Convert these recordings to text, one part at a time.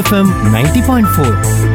FM 90.4.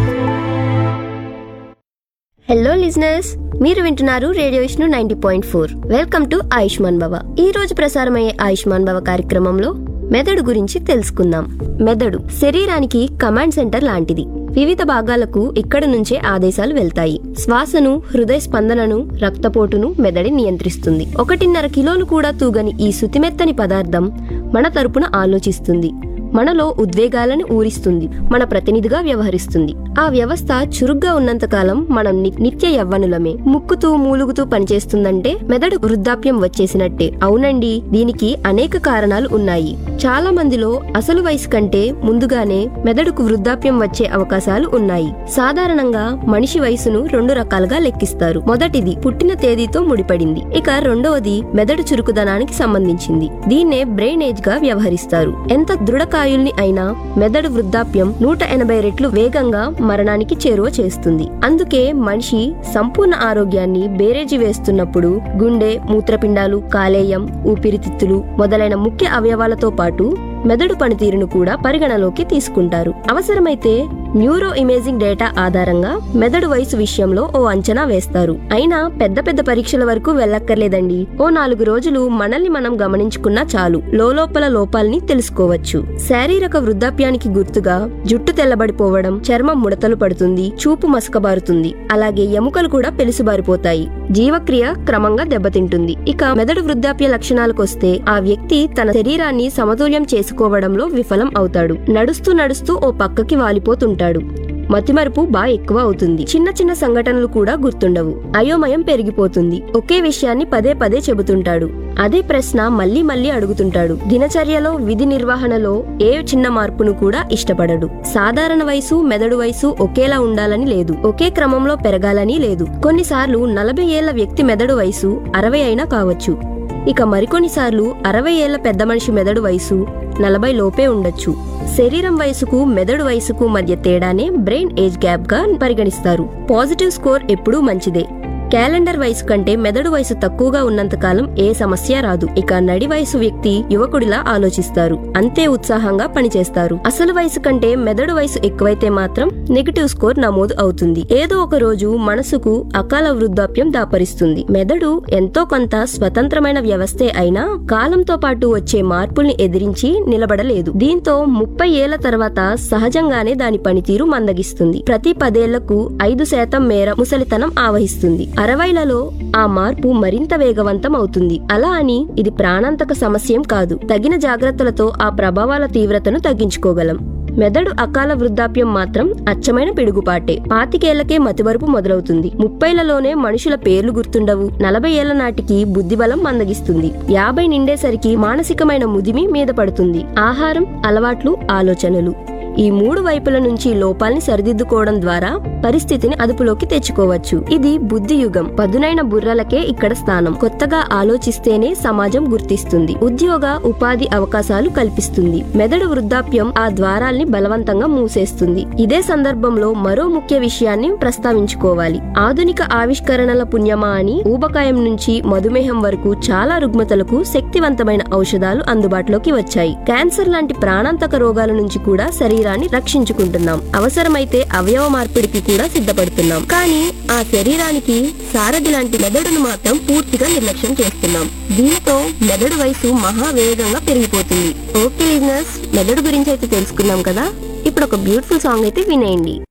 Hello listeners, మీరు వింటున్నారు radio Vishnu 90.4. Welcome to Ayushman భవ. ఈ రోజు ప్రసారమయ్యే ఆయుష్మాన్ భవ కార్యక్రమంలో మెదడు గురించి తెలుసుకుందాం. మెదడు శరీరానికి కమాండ్ సెంటర్ లాంటిది. వివిధ భాగాలకు ఇక్కడి నుంచే ఆదేశాలు వెళ్తాయి. శ్వాసను, హృదయ స్పందనను, రక్తపోటును మెదడి నియంత్రిస్తుంది. 1.5 కిలోలు కూడా తూగని ఈ సుతిమెత్తని పదార్థం మన తరపున ఆలోచిస్తుంది, మనలో ఉద్వేగాలను ఊరిస్తుంది, మన ప్రతినిధిగా వ్యవహరిస్తుంది. ఆ వ్యవస్థ చురుగ్గా ఉన్నంతకాలం మనం నిత్య యవ్వనులమే. ముక్కుతూ మూలుగుతూ పనిచేస్తుందంటే మెదడు వృద్ధాప్యం వచ్చేసినట్టే. అవునండి, దీనికి అనేక కారణాలు ఉన్నాయి. చాలా మందిలో అసలు వయసు కంటే ముందుగానే మెదడుకు వృద్ధాప్యం వచ్చే అవకాశాలు ఉన్నాయి. సాధారణంగా మనిషి వయసును 2 రకాలుగా లెక్కిస్తారు. మొదటిది పుట్టిన తేదీతో ముడిపడింది. ఇక రెండవది మెదడు చురుకుదనానికి సంబంధించింది. దీన్నే బ్రెయిన్ ఏజ్ గా వ్యవహరిస్తారు. ఎంత దృఢకాయుల్ని అయినా మెదడు వృద్ధాప్యం 180 రెట్లు వేగంగా మరణానికి చేరువ చేస్తుంది. అందుకే మనిషి సంపూర్ణ ఆరోగ్యాన్ని బేరేజీ వేస్తున్నప్పుడు గుండె, మూత్రపిండాలు, కాలేయం, ఊపిరితిత్తులు మొదలైన ముఖ్య అవయవాలతో పాటు మెదడు పనితీరును కూడా పరిగణలోకి తీసుకుంటారు. అవసరమైతే న్యూరో ఇమేజింగ్ డేటా ఆధారంగా మెదడు వయసు విషయంలో ఓ అంచనా వేస్తారు. అయినా పెద్ద పెద్ద పరీక్షల వరకు వెళ్ళక్కర్లేదండి. ఓ 4 రోజులు మనల్ని మనం గమనించుకున్నా చాలు లోలోపల లోపాల్ని తెలుసుకోవచ్చు. శారీరక వృద్ధాప్యానికి గుర్తుగా జుట్టు తెల్లబడిపోవడం, చర్మం ముడతలు పడుతుంది, చూపు మసకబారుతుంది, అలాగే ఎముకలు కూడా పెలుసుబారిపోతాయి, జీవక్రియ క్రమంగా దెబ్బతింటుంది. ఇక మెదడు వృద్ధాప్య లక్షణాలకొస్తే ఆ వ్యక్తి తన శరీరాన్ని సమతుల్యం చేసుకోవడంలో విఫలం అవుతాడు. నడుస్తూ నడుస్తూ ఓ పక్కకి వాలిపోతుంటాడు. మతిమరుపు బాగా ఎక్కువ అవుతుంది. చిన్న చిన్న సంఘటనలు కూడా గుర్తుండవు. అయోమయం పెరిగిపోతుంది. ఒకే విషయాన్ని పదే పదే చెబుతుంటాడు. అదే ప్రశ్న మళ్లీ మళ్లీ అడుగుతుంటాడు. దినచర్యలో, విధి నిర్వహణలో ఏ చిన్న మార్పును కూడా ఇష్టపడడు. సాధారణ వయసు, మెదడు వయసు ఒకేలా ఉండాలని లేదు, ఒకే క్రమంలో పెరగాలని లేదు. కొన్నిసార్లు 40 ఏళ్ల వ్యక్తి మెదడు వయసు 60 అయినా కావచ్చు. ఇక మరికొన్నిసార్లు 60 ఏళ్ల పెద్ద మనిషి మెదడు వయసు 40 లోపే ఉండొచ్చు. శరీరం వయసుకు, మెదడు వయసుకు మధ్య తేడానే బ్రెయిన్ ఏజ్ గ్యాప్ గా పరిగణిస్తారు. పాజిటివ్ స్కోర్ ఎప్పుడూ మంచిదే. క్యాలెండర్ వయసు కంటే మెదడు వయసు తక్కువగా ఉన్నంతకాలం ఏ సమస్య రాదు. ఇక నడి వయసు వ్యక్తి యువకుడిలా ఆలోచిస్తారు, అంతే ఉత్సాహంగా పనిచేస్తారు. అసలు వయసు కంటే మెదడు వయసు ఎక్కువైతే మాత్రం నెగిటివ్ స్కోర్ నమోదు అవుతుంది. ఏదో ఒక రోజు మనసుకు అకాల వృద్ధాప్యం దాపరిస్తుంది. మెదడు ఎంతో కొంత స్వతంత్రమైన వ్యవస్థే అయినా కాలంతో పాటు వచ్చే మార్పుల్ని ఎదిరించి నిలబడలేదు. దీంతో 30 ఏళ్ల తర్వాత సహజంగానే దాని పనితీరు మందగిస్తుంది. ప్రతి 10 ఏళ్లకు 5% మేర ముసలితనం ఆవహిస్తుంది. 60లలో ఆ మార్పు మరింత వేగవంతం అవుతుంది. అలా అని ఇది ప్రాణాంతక సమస్యేం కాదు. తగిన జాగ్రత్తలతో ఆ ప్రభావాల తీవ్రతను తగ్గించుకోగలం. మెదడు అకాల వృద్ధాప్యం మాత్రం అచ్చమైన పిడుగుపాటే. 25 ఏళ్లకే మతిమరుపు మొదలవుతుంది. 30లలోనే మనుషుల పేర్లు గుర్తుండవు. 40 ఏళ్ల నాటికి బుద్ధిబలం మందగిస్తుంది. 50 నిండేసరికి మానసికమైన ముదిమి మీద పడుతుంది. ఆహారం, అలవాట్లు, ఆలోచనలు ఈ 3 వైపుల నుంచి లోపాల్ని సరిదిద్దుకోవడం ద్వారా పరిస్థితిని అదుపులోకి తెచ్చుకోవచ్చు. ఇది బుద్ధి యుగం. పదునైన బుర్రలకే ఇక్కడ స్థానం. కొత్తగా ఆలోచిస్తేనే సమాజం గుర్తిస్తుంది, ఉద్యోగ, ఉపాధి అవకాశాలు కల్పిస్తుంది. మెదడు వృద్ధాప్యం ఆ ద్వారాల్ని బలవంతంగా మూసేస్తుంది. ఇదే సందర్భంలో మరో ముఖ్య విషయాన్ని ప్రస్తావించుకోవాలి. ఆధునిక ఆవిష్కరణల పుణ్యమా అని ఊబకాయం నుంచి మధుమేహం వరకు చాలా రుగ్మతలకు శక్తివంతమైన ఔషధాలు అందుబాటులోకి వచ్చాయి. క్యాన్సర్ లాంటి ప్రాణాంతక రోగాల నుంచి కూడా శరీరాన్ని రక్షించుకుంటున్నాం. అవసరమైతే అవయవ మార్పిడికి కూడా సిద్ధపడుతున్నాం. కానీ ఆ శరీరానికి సారథి లాంటి మెదడును మాత్రం పూర్తిగా నిర్లక్ష్యం చేస్తున్నాం. దీంతో మెదడు వయసు మహావేగంగా పెరిగిపోతుంది. ఓకే లిజనర్స్, మెదడు గురించి అయితే తెలుసుకున్నాం కదా. ఇప్పుడు ఒక బ్యూటిఫుల్ సాంగ్ అయితే వినేయండి.